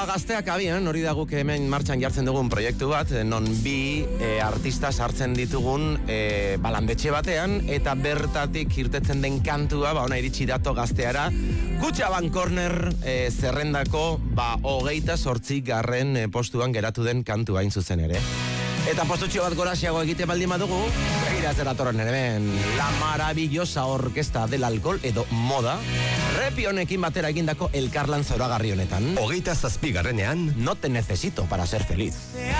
Gazteak abian, hori da guk hemen martxan jartzen dugun proiektu bat, non bi artista sartzen ditugun balandetxe batean, eta bertatik irtetzen den kantua, ona iritsi dato Gazteara, Kutxabank Corner zerrendako 28. Postuan geratu den kantua hain zuzen ere. Eta postutxo bat goraxiago egite baldin badugu, begira ez eratorren ere, La maravillosa orkesta del alcohol edo moda, repi honekin batera egindako elkarlan zoragarri honetan. 27. No te necesito para ser feliz.